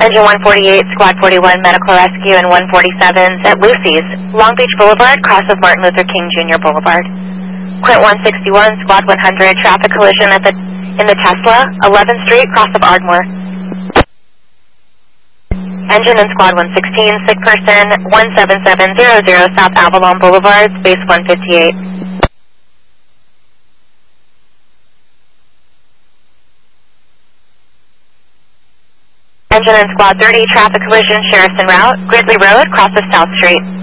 Engine 148, Squad 41, Medical Rescue, and 147's at Lucy's, Long Beach Boulevard, cross of Martin Luther King Jr. Boulevard. Quint 161, Squad 100, traffic collision in the Tesla, 11th Street, cross of Ardmore. Engine in Squad 116, sick person, 17700 South Avalon Boulevard, space 158. Engine in Squad 30, traffic collision, Sheridan Route, Grizzly Road, cross of South Street.